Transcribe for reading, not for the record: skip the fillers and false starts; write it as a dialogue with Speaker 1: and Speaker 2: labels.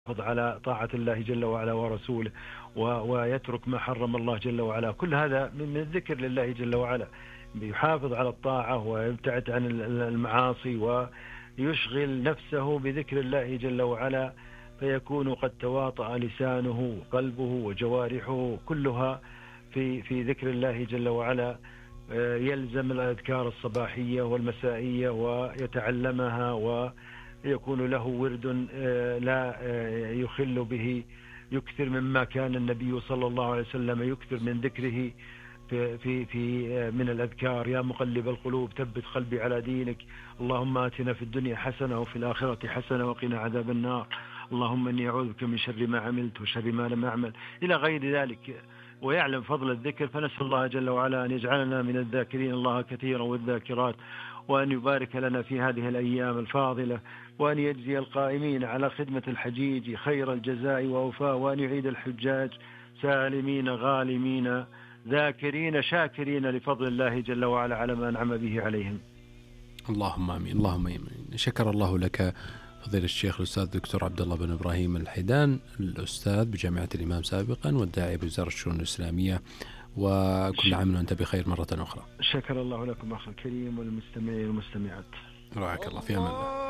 Speaker 1: على طاعة الله جل وعلا ورسوله، ويترك ما حرم الله جل وعلا. كل هذا من الذكر لله جل وعلا، يحافظ على الطاعة ويبتعد عن المعاصي ويشغل نفسه بذكر الله جل وعلا، فيكون قد تواطأ لسانه وقلبه وجوارحه كلها في ذكر الله جل وعلا. يلزم الأذكار الصباحية والمسائية ويتعلمها، ويكون له ورد لا يخل به، يكثر مما كان النبي صلى الله عليه وسلم يكثر من ذكره في من الأذكار. يا مقلب القلوب ثبت قلبي على دينك، اللهم آتنا في الدنيا حسنة وفي الآخرة حسنة وقنا عذاب النار، اللهم إني أعوذ بك من شر ما عملت وشر ما لم أعمل، إلى غير ذلك. ويعلم فضل الذكر، فنسأل الله جل وعلا أن يجعلنا من الذاكرين الله كثيرا والذاكرات، وأن يبارك لنا في هذه الأيام الفاضلة، وأن يجزي القائمين على خدمة الحجيج خير الجزاء ووفاء، وأن يعيد الحجاج سالمين غالمين ذاكرين شاكرين لفضل الله جل وعلا على ما أنعم به عليهم.
Speaker 2: اللهم آمين. اللهم آمين. شكر الله لك فضيلة الشيخ الأستاذ دكتور عبد الله بن إبراهيم الحيدان، الأستاذ بجامعة الإمام سابقا والداعي بوزارة الشؤون الإسلامية، وكل عام وأنت بخير مرة أخرى.
Speaker 1: شكر الله لكم أخي الكريم والمستمعين والمستمعات.
Speaker 2: رعاك الله، في أمان الله.